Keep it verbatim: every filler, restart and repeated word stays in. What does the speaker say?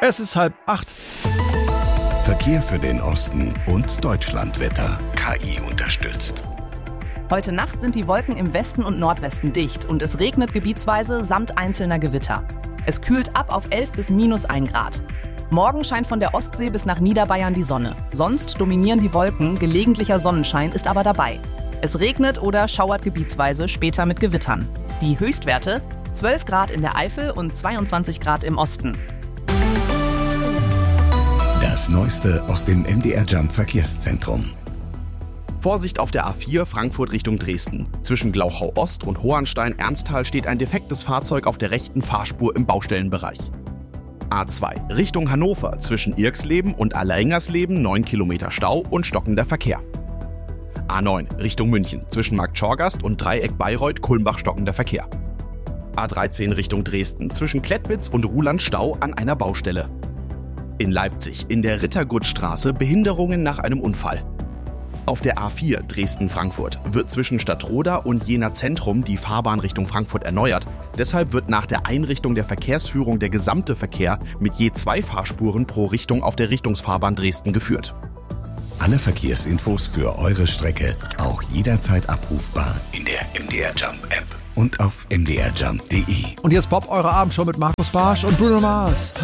Es ist halb acht. Verkehr für den Osten und Deutschlandwetter. K I unterstützt. Heute Nacht sind die Wolken im Westen und Nordwesten dicht und es regnet gebietsweise samt einzelner Gewitter. Es kühlt ab auf elf bis minus ein Grad. Morgen scheint von der Ostsee bis nach Niederbayern die Sonne. Sonst dominieren die Wolken, gelegentlicher Sonnenschein ist aber dabei. Es regnet oder schauert gebietsweise, später mit Gewittern. Die Höchstwerte: zwölf Grad in der Eifel und zweiundzwanzig Grad im Osten. Das Neueste aus dem M D R Jump Verkehrszentrum. Vorsicht auf der A vier Frankfurt Richtung Dresden. Zwischen Glauchau Ost und Hohenstein-Ernsthal steht ein defektes Fahrzeug auf der rechten Fahrspur im Baustellenbereich. A zwei Richtung Hannover. Zwischen Irxleben und Allereingersleben neun Kilometer Stau und stockender Verkehr. A neun Richtung München. Zwischen Markt Schorgast und Dreieck Bayreuth-Kulmbach stockender Verkehr. A dreizehn Richtung Dresden. Zwischen Klettwitz und Ruhland Stau an einer Baustelle. In Leipzig in der Rittergutstraße Behinderungen nach einem Unfall. Auf der A vier Dresden-Frankfurt wird zwischen Stadtroda und Jena Zentrum die Fahrbahn Richtung Frankfurt erneuert. Deshalb wird nach der Einrichtung der Verkehrsführung der gesamte Verkehr mit je zwei Fahrspuren pro Richtung auf der Richtungsfahrbahn Dresden geführt. Alle Verkehrsinfos für eure Strecke auch jederzeit abrufbar in der M D R Jump App und auf m d r jump punkt d e. Und jetzt Bob, eure Abendshow mit Markus Barsch und Bruno Mars.